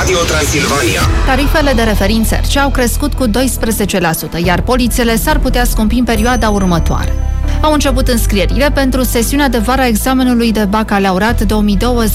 Radio Transilvania. Tarifele de referință RC au crescut cu 12%, iar polițele s-ar putea scumpi în perioada următoare. Au început înscrierile pentru sesiunea de vară a examenului de bacalaureat 2020.